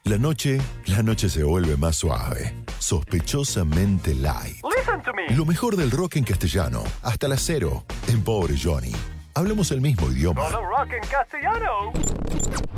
La noche se vuelve más suave, sospechosamente light. Listen to me. Lo mejor del rock en castellano, hasta las 0, en Pobre Johnny. Hablamos el mismo idioma. Solo rock en castellano.